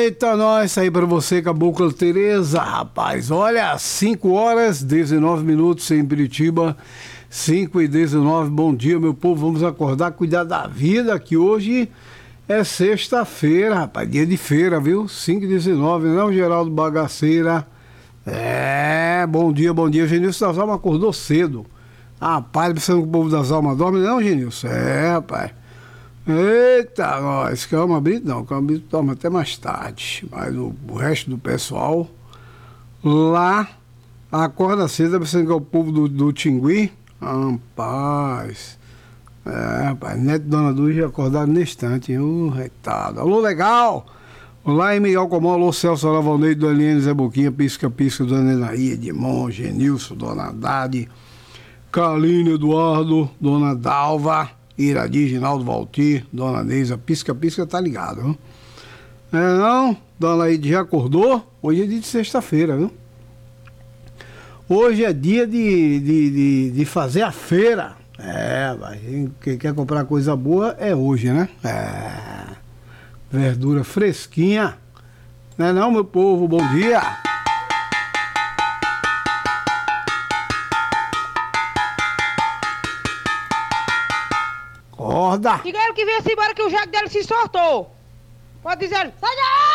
Eita, nós aí pra você, Cabocla Tereza, rapaz. Olha, 5 horas, 19 minutos em Piritiba, 5h19. Bom dia, meu povo. Vamos acordar, cuidar da vida, que hoje é sexta-feira, rapaz. Dia de feira, viu? 5h19, não, Geraldo Bagaceira? Bom dia. Genilson das Almas acordou cedo. Rapaz, pensando que o povo das almas dorme, não, Genilson? Rapaz. Eita, nós, Calma Brito dorme até mais tarde, mas o resto do pessoal lá acorda cedo, pensando que é o povo do Tingui. Rapaz, rapaz, Neto e Dona Dulce acordaram no instante, retado. Alô, legal! Olá, em Miguel Comó, alô, Celso Aravalneide, Dona Eliane, Zé Boquinha, Pisca, Dona Enaí, Edmond, Genilson, Dona Haddad, Carline, Eduardo, Dona Dalva, Iradi, Ginaldo Valtir, Dona Neisa, Pisca, tá ligado, viu? Não? Dona Laide já acordou? Hoje é dia de sexta-feira, viu? Hoje é dia de fazer a feira. Quem quer comprar coisa boa é hoje, né? Verdura fresquinha. Não, meu povo? Bom dia! Acorda! Diga ele que venha-se embora que o jaco dele se soltou. Pode dizer, sai daí!